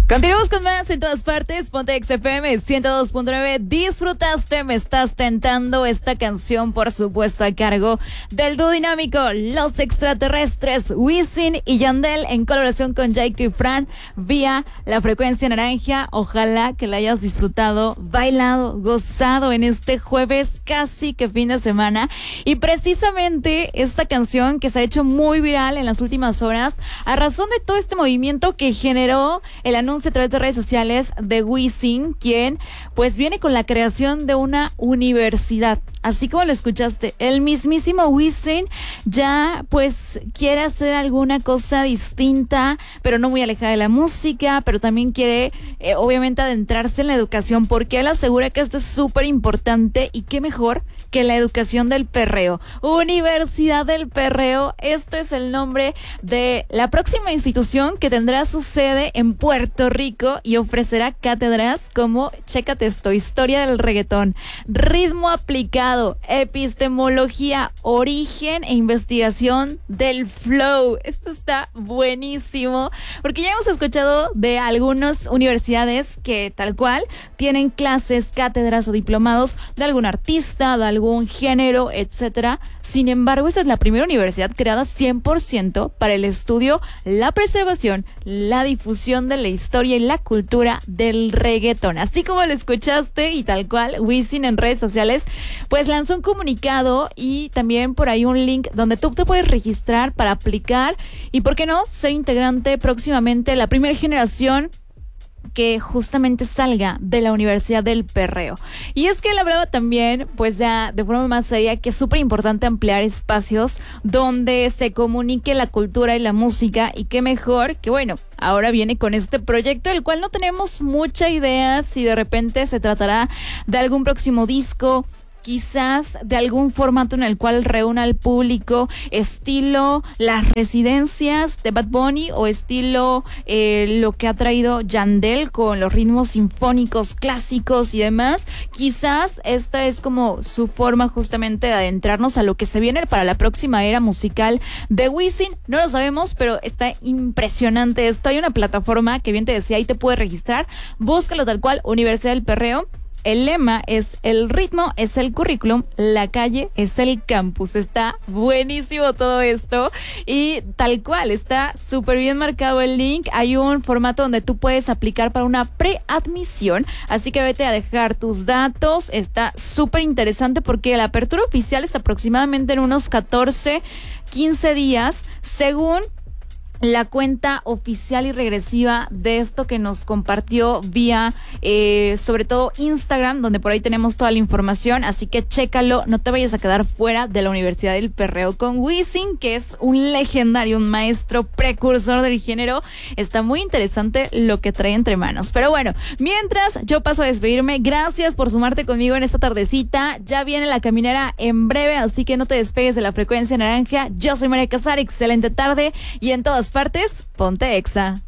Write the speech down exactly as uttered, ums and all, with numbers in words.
Continuamos con más en todas partes. Ponte X F M ciento dos punto nueve. Disfrutaste, me estás tentando. Esta canción, por supuesto, a cargo del dúo dinámico Los Extraterrestres, Wisin y Yandel, en colaboración con Jake y Fran, vía la frecuencia naranja. Ojalá que la hayas disfrutado, bailado, gozado en este jueves, casi que fin de semana. Y precisamente esta canción que se ha hecho muy viral en las últimas horas, a razón de todo este movimiento que generó el anuncio a través de redes sociales de Wisin, quien pues viene con la creación de una universidad. Así como lo escuchaste, el mismísimo Wisin ya pues quiere hacer alguna cosa distinta, pero no muy alejada de la música, pero también quiere eh, obviamente adentrarse en la educación, porque él asegura que esto es súper importante, y qué mejor que la educación del perreo. Universidad del Perreo, esto es el nombre de la próxima institución que tendrá su sede en Puerto Rico y ofrecerá cátedras como, chécate esto, historia del reggaetón, ritmo aplicado, epistemología, origen e investigación del flow. Esto está buenísimo, porque ya hemos escuchado de algunas universidades que tal cual tienen clases, cátedras o diplomados de algún artista, de algún género, etcétera. Sin embargo, esta es la primera universidad creada cien por ciento para el estudio, la preservación, la difusión de la historia y la cultura del reggaetón. Así como lo escuchaste y tal cual, Wisin en redes sociales pues lanzó un comunicado y también por ahí un link donde tú te puedes registrar para aplicar y, ¿por qué no?, ser integrante próximamente de la primera generación que justamente salga de la Universidad del Perreo. Y es que él hablaba también, pues ya de forma más seria, que es súper importante ampliar espacios donde se comunique la cultura y la música, y qué mejor que, bueno, ahora viene con este proyecto del cual no tenemos mucha idea si de repente se tratará de algún próximo disco, quizás de algún formato en el cual reúna al público, estilo las residencias de Bad Bunny o estilo eh, lo que ha traído Yandel con los ritmos sinfónicos clásicos y demás. Quizás esta es como su forma justamente de adentrarnos a lo que se viene para la próxima era musical de Wisin. No lo sabemos, pero está impresionante esto. Hay una plataforma que bien te decía, ahí te puedes registrar, búscalo tal cual, Universidad del Perreo. El lema es: el ritmo es el currículum, la calle es el campus. Está buenísimo todo esto y tal cual, está súper bien marcado el link. Hay un formato donde tú puedes aplicar para una preadmisión, así que vete a dejar tus datos. Está súper interesante porque la apertura oficial está aproximadamente en unos catorce, quince días, según la cuenta oficial y regresiva de esto que nos compartió vía, eh, sobre todo Instagram, donde por ahí tenemos toda la información, así que chécalo, no te vayas a quedar fuera de la Universidad del Perreo con Wisin, que es un legendario, un maestro precursor del género. Está muy interesante lo que trae entre manos, pero bueno, mientras yo paso a despedirme, gracias por sumarte conmigo en esta tardecita. Ya viene La Caminera en breve, así que no te despegues de la frecuencia naranja. Yo soy María Casar, excelente tarde, y en todas partes, ponte Exa.